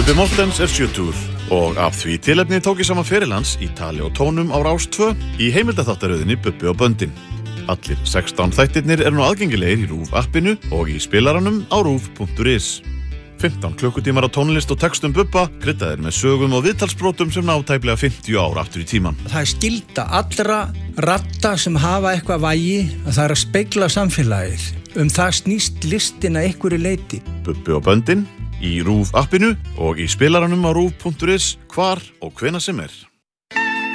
Bubbi Mortens 70 og af því tilefni tók ég saman feril hans í tali og tónum á Rás 2 í heimildaþáttaröðinni Bubbi og Böndin. Allir 16 þættirnir nú aðgengilegir í RÚV appinu og í spilaranum á ruv.is. 15 klukkutímar á tónlist og textum Bubba, kryddaðir með sögum og viðtalsbrotum sem ná tæplega 50 ár aftur í tíman. Það er skylda allra radda sem hafa eitthvað vægi að það er að spegla samfélagið. Það snýst listin að einhverju leyti. Bubbi og Böndin í RÚV appinu og í spilaranum á ruv.is hvar og hvenær sem er.